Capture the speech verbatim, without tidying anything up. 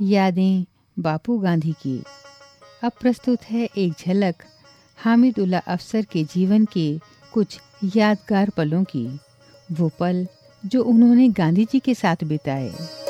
यादें बापू गांधी की। अब प्रस्तुत है एक झलक हामिद उल्ला अफसर के जीवन के कुछ यादगार पलों की, वो पल जो उन्होंने गांधी जी के साथ बिताए।